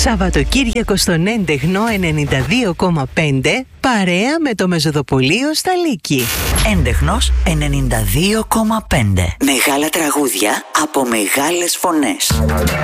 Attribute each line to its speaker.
Speaker 1: Σαββατοκύριακο στον Έντεχνο 92,5 παρέα με το Μεζοδοπολείο στα Λύκη.
Speaker 2: Έντεχνος 92,5. Μεγάλα τραγούδια από μεγάλες φωνές.